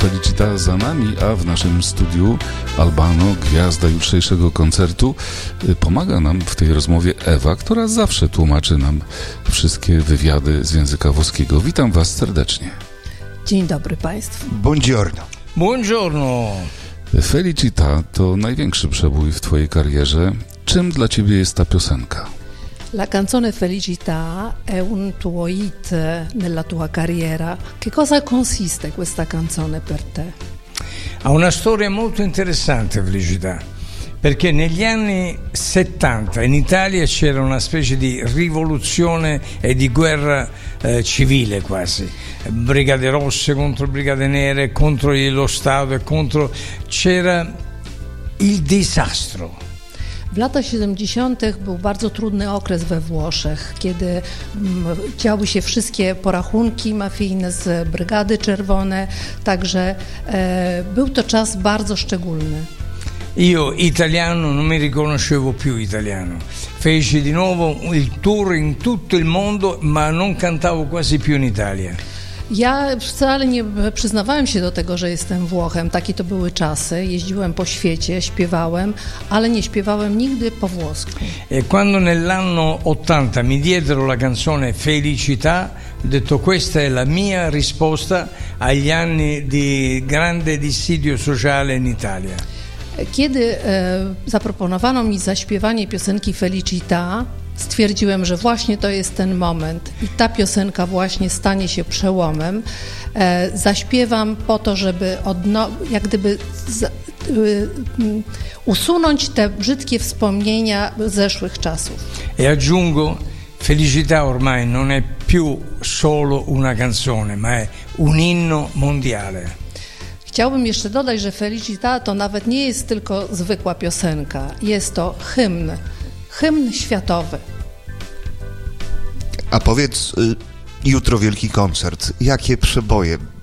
Felicita za nami, a w naszym studiu Albano, gwiazda jutrzejszego koncertu. Pomaga nam w tej rozmowie Ewa, która zawsze tłumaczy nam wszystkie wywiady z języka włoskiego. Witam Was serdecznie. Dzień dobry Państwu. Buongiorno. Buongiorno. Felicita to największy przebój w Twojej karierze. Czym dla Ciebie jest ta piosenka? La canzone Felicità è un tuo hit nella tua carriera. Che cosa consiste questa canzone per te? Ha una storia molto interessante Felicità, perché negli anni 70 in Italia c'era una specie di rivoluzione e di guerra civile quasi. Brigate rosse contro brigate nere, contro lo Stato e contro... c'era il disastro. W latach 70. był bardzo trudny okres we Włoszech, kiedy działy się wszystkie porachunki mafijne z Brygady Czerwone, także był to czas bardzo szczególny. Io italiano non mi riconoscevo più italiano. Feci di nuovo il tour in tutto il mondo, ma non cantavo quasi più in Italia. Ja wcale nie przyznawałem się do tego, że jestem Włochem. Takie to były czasy. Jeździłem po świecie, śpiewałem, ale nie śpiewałem nigdy po włosku. E quando nell'anno 80 mi diedero la canzone Felicità, ho detto questa è la mia risposta agli anni di grande dissidio sociale in Italia. Kiedy zaproponowano mi zaśpiewanie piosenki Felicità, stwierdziłem, że właśnie to jest ten moment i ta piosenka właśnie stanie się przełomem. Zaśpiewam po to, żeby jak gdyby usunąć te brzydkie wspomnienia zeszłych czasów. E aggiungo, Felicità ormai non è più solo una canzone, ma è un inno mondiale. Chciałbym jeszcze dodać, że Felicità to nawet nie jest tylko zwykła piosenka, jest to hymn światowy. A powiedz, jutro wielki koncert. Jakie przeboje